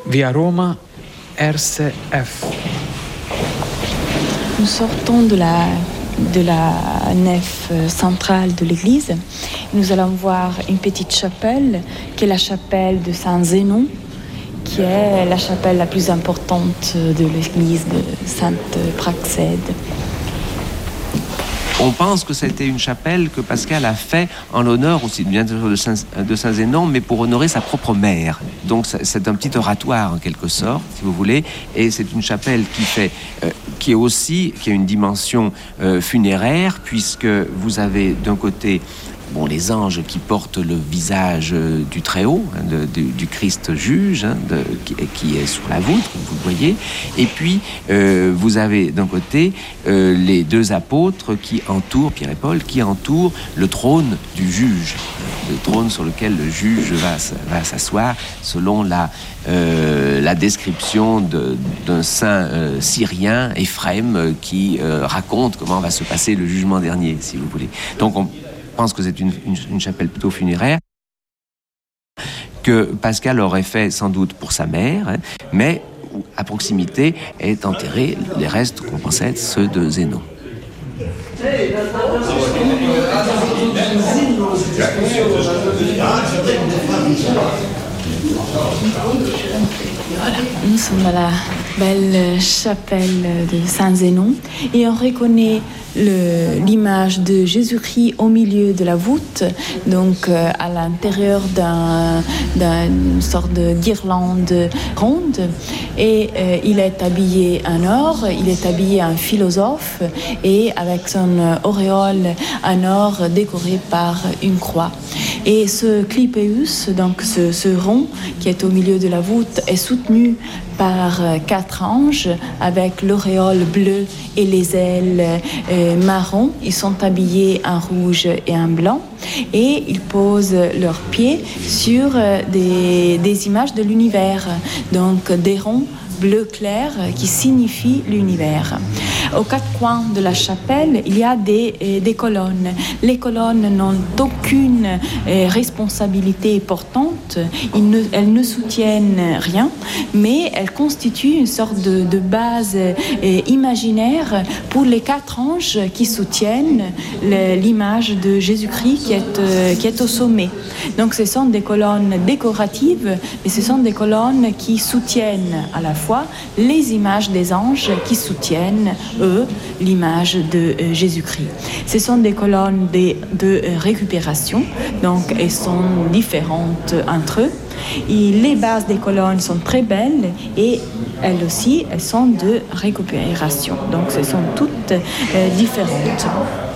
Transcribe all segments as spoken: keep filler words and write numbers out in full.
Via Roma, R C F. Nous sortons de la, de la nef centrale de l'église. Nous allons voir une petite chapelle, qui est la chapelle de Saint-Zénon, qui est la chapelle la plus importante de l'église de Sainte-Praxède. On pense que c'était une chapelle que Pascal a fait en l'honneur aussi bien sûr de, Saint, de Saint-Zénon, mais pour honorer sa propre mère. Donc c'est un petit oratoire en quelque sorte, si vous voulez, et c'est une chapelle qui fait, euh, qui est aussi, qui a une dimension euh, funéraire, puisque vous avez d'un côté bon, les anges qui portent le visage euh, du Très-Haut, hein, de, de, du Christ juge, hein, de, qui, qui est sur la voûte, vous le voyez. Et puis, euh, vous avez d'un côté euh, les deux apôtres qui entourent, Pierre et Paul, qui entourent le trône du juge, le trône sur lequel le juge va, va s'asseoir, selon la, euh, la description de, d'un saint euh, syrien, Éphrem, euh, qui euh, raconte comment va se passer le jugement dernier, si vous voulez. Donc, on Je pense que c'est une, une, une chapelle plutôt funéraire que Pascal aurait fait sans doute pour sa mère, hein, mais à proximité est enterré les restes qu'on pensait être ceux de Zénon. Voilà, nous sommes à la belle chapelle de Saint-Zénon et on reconnaît le, l'image de Jésus-Christ au milieu de la voûte, donc euh, à l'intérieur d'un, d'une sorte de guirlande ronde, et euh, il est habillé en or, il est habillé en philosophe et avec son auréole en or décoré par une croix. Et ce clipéus, donc ce, ce rond qui est au milieu de la voûte, est soutenu par quatre anges avec l'auréole bleue et les ailes euh, marron. Ils sont habillés en rouge et en blanc et ils posent leurs pieds sur euh, des, des images de l'univers, donc des ronds bleu clair qui signifie l'univers. Aux quatre coins de la chapelle, il y a des, des colonnes. Les colonnes n'ont aucune euh, responsabilité portante, ils ne, elles ne soutiennent rien, mais elles constituent une sorte de, de base euh, imaginaire pour les quatre anges qui soutiennent le, l'image de Jésus-Christ qui est, euh, qui est au sommet. Donc ce sont des colonnes décoratives, mais ce sont des colonnes qui soutiennent à la fois les images des anges qui soutiennent, eux, l'image de euh, Jésus-Christ. Ce sont des colonnes de, de euh, récupération, donc elles sont différentes entre eux. Et les bases des colonnes sont très belles et elles aussi, elles sont de récupération. Donc, ce sont toutes euh, différentes.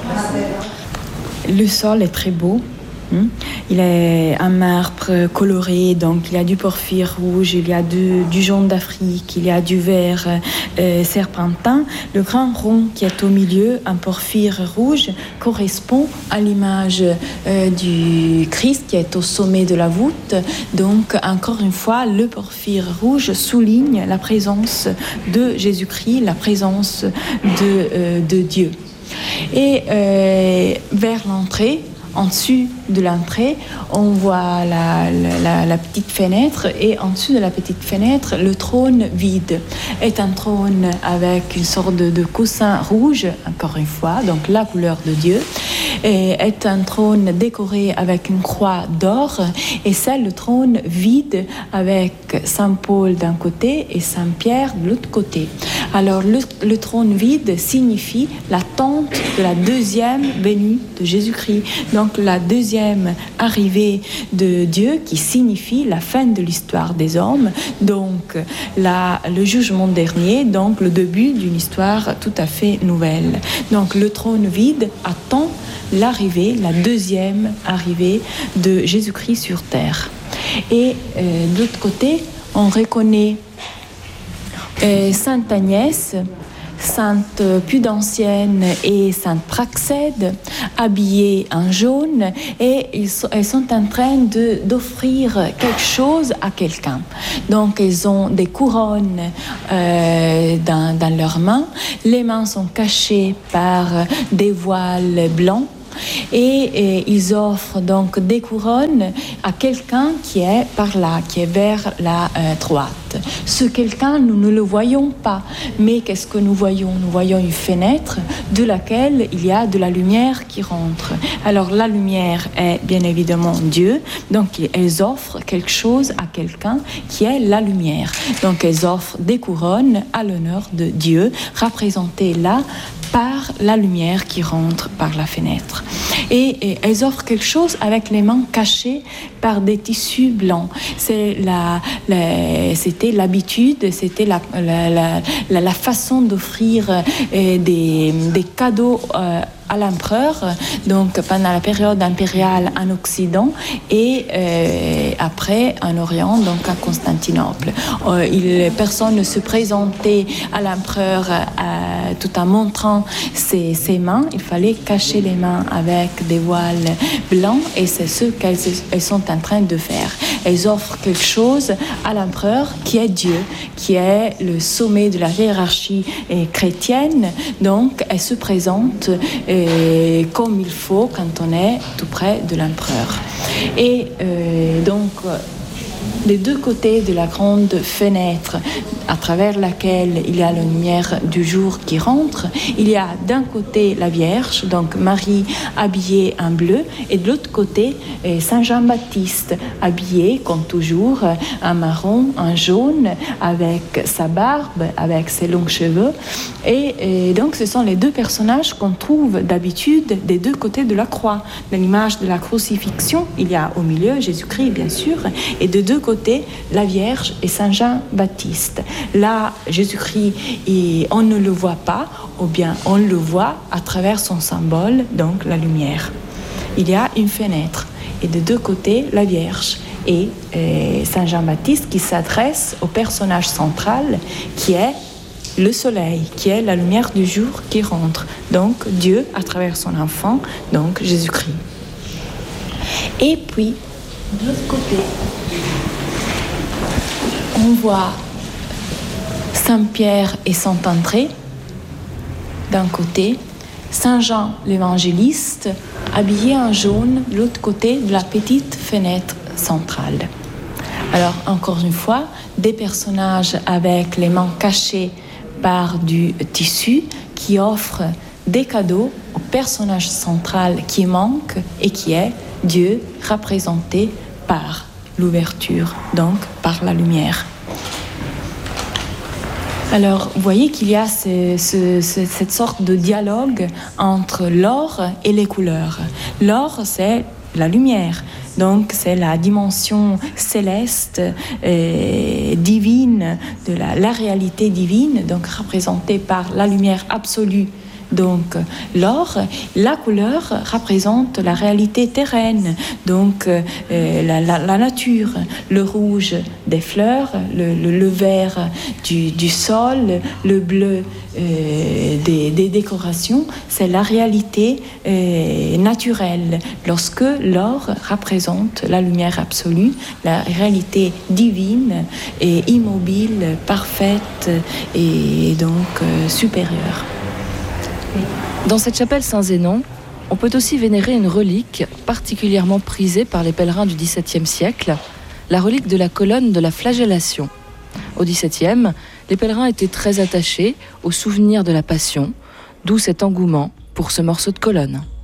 Le sol est très beau. Il est un marbre coloré, donc il y a du porphyre rouge, il y a du, du jaune d'Afrique, il y a du vert euh, serpentin. Le grand rond qui est au milieu, un porphyre rouge, correspond à l'image euh, du Christ qui est au sommet de la voûte. Donc, encore une fois, le porphyre rouge souligne la présence de Jésus-Christ, la présence de, euh, de Dieu. Et euh, vers l'entrée, en dessus de l'entrée, on voit la, la, la petite fenêtre et en dessous de la petite fenêtre, le trône vide est un trône avec une sorte de, de coussin rouge, encore une fois, donc la couleur de Dieu, et est un trône décoré avec une croix d'or et c'est le trône vide avec Saint Paul d'un côté et Saint Pierre de l'autre côté. Alors le, le trône vide signifie l'attente de la deuxième venue de Jésus-Christ. Donc la deuxième arrivée de Dieu qui signifie la fin de l'histoire des hommes, donc la, le jugement dernier, donc le début d'une histoire tout à fait nouvelle. Donc le trône vide attend l'arrivée, la deuxième arrivée de Jésus-Christ sur terre. Et euh, de l'autre côté, on reconnaît euh, Sainte Agnès, Sainte Pudancienne et Sainte Praxède, habillées en jaune, et ils sont, elles sont en train de, d'offrir quelque chose à quelqu'un. Donc, elles ont des couronnes euh, dans, dans leurs mains. Les mains sont cachées par des voiles blancs. Et, et ils offrent donc des couronnes à quelqu'un qui est par là, qui est vers la euh, droite. Ce quelqu'un, nous ne le voyons pas. Mais qu'est-ce que nous voyons? Nous voyons une fenêtre de laquelle il y a de la lumière qui rentre. Alors la lumière est bien évidemment Dieu. Donc elles offrent quelque chose à quelqu'un qui est la lumière. Donc elles offrent des couronnes à l'honneur de Dieu, représentées là par la lumière qui rentre par la fenêtre. Et, et elles offrent quelque chose avec les mains cachées par des tissus blancs. C'est la, la, c'était l'habitude, c'était la, la, la, la, la façon d'offrir euh, des, des cadeaux euh, à l'empereur, donc pendant la période impériale en Occident et euh, après en Orient, donc à Constantinople. Euh, il, personne ne se présentait à l'empereur euh, tout en montrant ses, ses mains. Il fallait cacher les mains avec des voiles blancs et c'est ce qu'elles elles sont en train de faire. Elles offrent quelque chose à l'empereur qui est Dieu, qui est le sommet de la hiérarchie euh, chrétienne. Donc elles se présentent euh, Et comme il faut quand on est tout près de l'empereur. Et euh, donc, les deux côtés de la grande fenêtre à travers laquelle il y a la lumière du jour qui rentre, il y a d'un côté la Vierge, donc Marie habillée en bleu, et de l'autre côté Saint Jean-Baptiste habillé comme toujours en marron, en jaune, avec sa barbe, avec ses longs cheveux. Et, et donc ce sont les deux personnages qu'on trouve d'habitude des deux côtés de la croix. Dans l'image de la crucifixion, il y a au milieu Jésus-Christ bien sûr, et de deux côtés la Vierge et Saint Jean-Baptiste. Là, Jésus-Christ, il, on ne le voit pas, ou bien on le voit à travers son symbole, donc la lumière. Il y a une fenêtre, et de deux côtés, la Vierge et, et Saint Jean-Baptiste qui s'adresse au personnage central, qui est le soleil, qui est la lumière du jour qui rentre. Donc, Dieu à travers son enfant, donc Jésus-Christ. Et puis, de l'autre côté, on voit Saint-Pierre et Saint-André d'un côté, Saint-Jean l'évangéliste habillé en jaune de l'autre côté de la petite fenêtre centrale. Alors encore une fois, des personnages avec les mains cachées par du tissu qui offrent des cadeaux au personnage central qui manque et qui est Dieu représenté par l'ouverture, donc par la lumière. Alors, vous voyez qu'il y a ce, ce, ce, cette sorte de dialogue entre l'or et les couleurs. L'or, c'est la lumière, donc c'est la dimension céleste et divine de la, la réalité divine, donc représentée par la lumière absolue. Donc l'or, la couleur représente la réalité terrestre, donc euh, la, la, la nature, le rouge des fleurs, le, le, le vert du, du sol, le bleu euh, des, des décorations, c'est la réalité euh, naturelle. Lorsque l'or représente la lumière absolue, la réalité divine et immobile, parfaite et donc euh, supérieure. Dans cette chapelle Saint-Zénon, on peut aussi vénérer une relique particulièrement prisée par les pèlerins du dix-septième siècle, la relique de la colonne de la flagellation. Au dix-septième, les pèlerins étaient très attachés au souvenir de la Passion, d'où cet engouement pour ce morceau de colonne.